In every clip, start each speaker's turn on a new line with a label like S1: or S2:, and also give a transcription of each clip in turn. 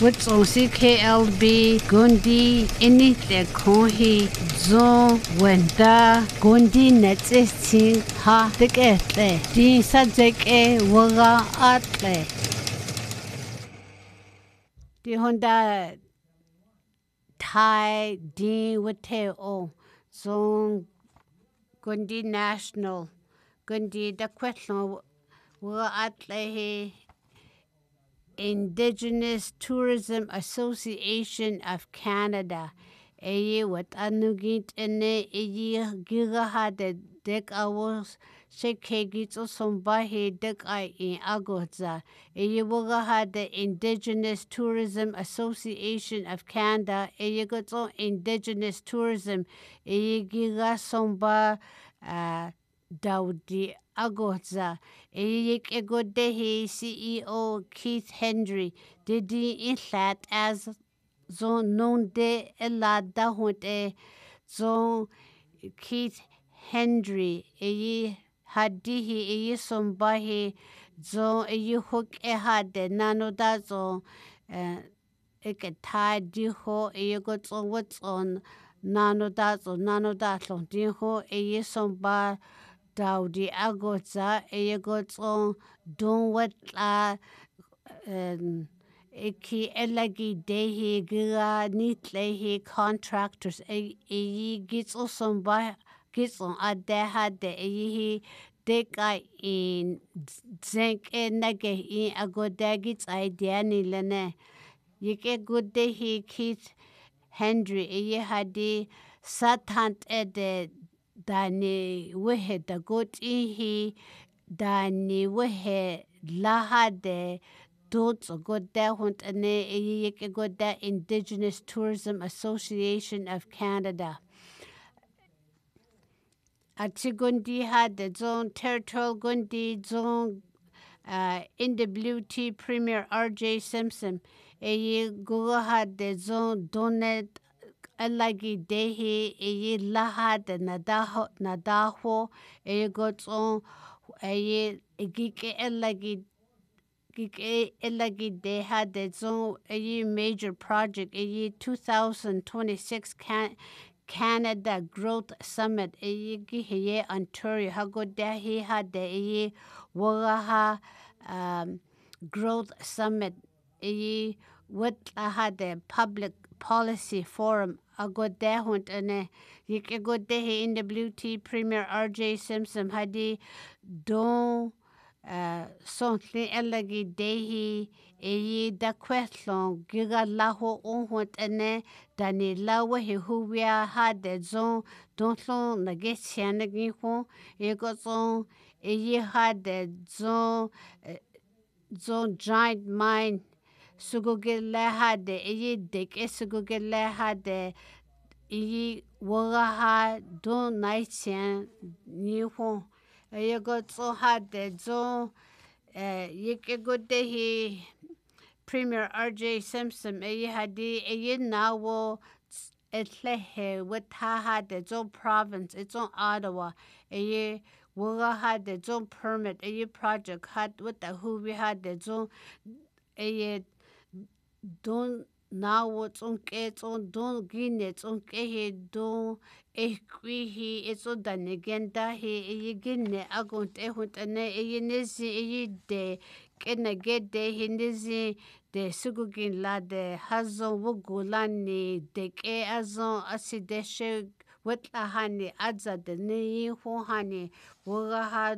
S1: What's on CKLB Gundi Inite Kohi Zon Wenda Gundi Netsin Ha Dekete Din Sajeke Waga Atle Di Honda Thai Din Wate O Zon Gundi National Gundi the question Waga Atle Indigenous Tourism Association of Canada. Eye wat anugit ene eye gigaha de dek awos sheke gito sombahi dek I in agoza. Eye wagaha de Indigenous Tourism Association of Canada. Eye goto Indigenous Tourism. Eye giga somba Daudi Agoza, Eyik Egodehi CEO Keith Hendry, Didi Inlat as Zon non de Elada Honte Zon Keith Hendry, Eyi Hadihi Eyi Sombahi Zon Eyi Hook Ehade Nanoda Zon Ekatai Diho Eyi got on what's on Nanoda Zon Nanoda Lon Diho Eyi Somba Daudi Agoza Eyagoton Don what Eki Elagi Dehi Gira Nitlehi contractors Eyi gets also by gets on Adeha de Eyi Deka in Zenk Enage in Agodagits Ideani Lene Yike good Dehi Keith Hendry Eyi Hadi Satant Ede Dani wehe da got ihi Dani wehe laha de dots o god da hunt ane yeke god da Indigenous Tourism Association of Canada. Atigundi had the zone territorial gundi zone NWT Premier R.J. Simpson. Guga had the zone donet alagi dehi laha de nadaho got on gike elagi de had the zone major project 2026 Canada Growth Summit gihe Ontario hagodahi had the wagaha Growth Summit what had the public policy forum agodahunt ane yikagodehi NWT Premier R.J. Simpson hadi don sontli elagi dehi da kwethlong giga laho onhunt ane dani lawa he huwia hade zon dontlong nagetianagi ho yegozon hade zon giant mine Sugugile hade dek sugugile hade wagaha don naitian niho got so hade zo yikegodehi Premier R.J. Simpson hadi nawo etlehe wataha de zo province it's on Ottawa wagaha de zo permit project had what the who we had de zo don now what's on it's on don guinness on he don equihi it's on the negenda he ginne agunt ehut ane nisi de kena get de hinizi de sugugin la de hazon wugulani de ke azon asideshe wetla hani adza de ne ho hani waga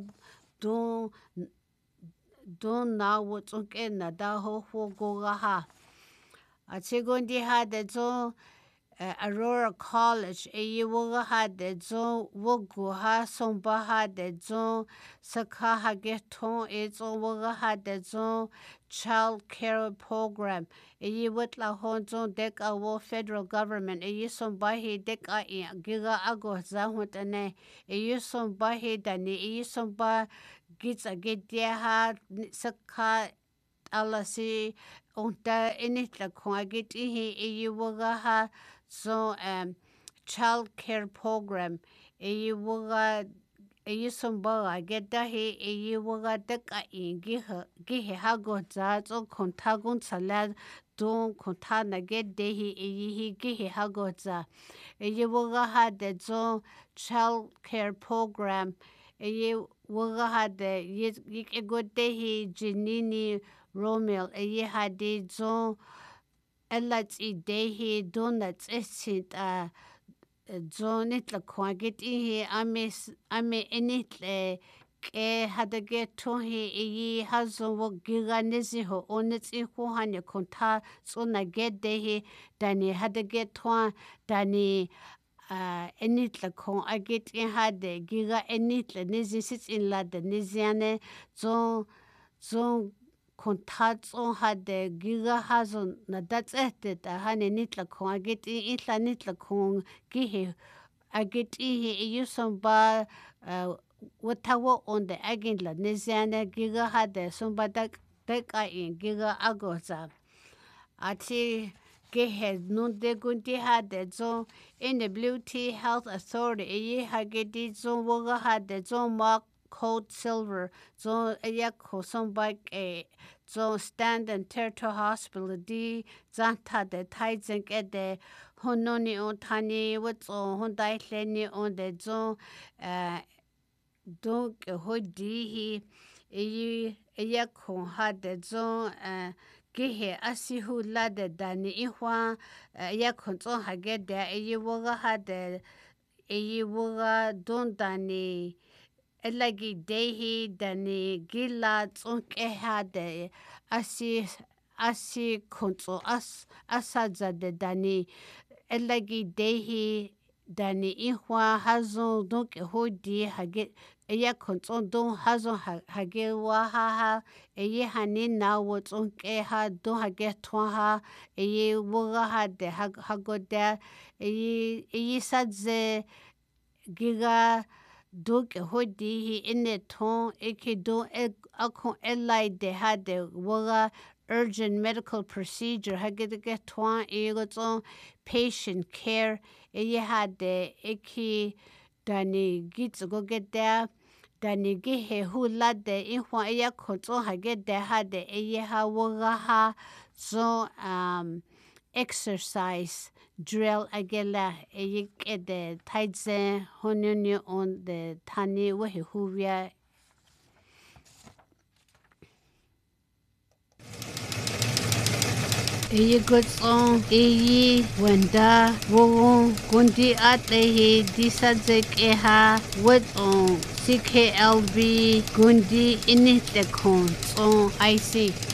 S1: don now what's on kena da ho goga ha Atigundi had the zone Aurora College, Waga had the zone Woguha, Somba had the zone Sakaha Geton, it's on Waga had the zone child care program. Wetla Honzon Deka Wo federal government, Sombahi Deka Giga Ago Zahutane, Sombahi Dani, Somba Gits a Gediaha Saka alasi unta initla kwagit wagaha so child care program waga somba geta waga deka gihe hago za so kontagun salad don kontana get dehi eyi gihi hagoza. Eyi waga hade zon child care program. Eyi waga hade yik egodehi jinini romel. Eyi hade zon elats idehi donats esit zon itla kwagit ihi ame enitle ke hadage tohi iyi hazon wo giga nisi ho onits ihu hanya konta sona gedehi dani hadage toa dani enitla kon agit in hade giga enitla nisi sits in la de nisiane zon konta son hade giga hazon na that's ehte ta hane nitla kon agit in itla nitla kon gihi agit ihi iyuson ba watawo on the agindla nisiane giga hade somba deka in giga agoza ati gehe nunde gunti hade zon NWT Health Authority iyi hagedi zon woga hade zon mark code silver zon ayako somba zon stand and territory hospital di zanta de taizen de hononi on tani whatso hondai leni on de zon donc hodihi eya kon hade zon gihe asihu lade dani ihwa eya kon zon hagede eyi woga hade eyi woga don dani elagi dehi dani gila zon ke hade asi konzo asaza de dani elagi dehi dani ihwa hazon donc hodi hage eya konzon don hazon hage wahaha eyi hani na wozon ke ha don hage twaha eyi woga hade hagoda eyi sadze giga donc hodi hi ineton eke don akon elai de hade woga urgent medical procedure hagede twa egoton patient care eyi hade eki dani gits go get there dani gihe hu lade ihwa eya konzo hagede hade eyi ha woga ha so exercise drill agela eyi kede taidze hononi on the tani wahi huvia eyi gotson eyi wenda wogon gundi atehi disadzek eha wetson CKLB gundi initekon son IC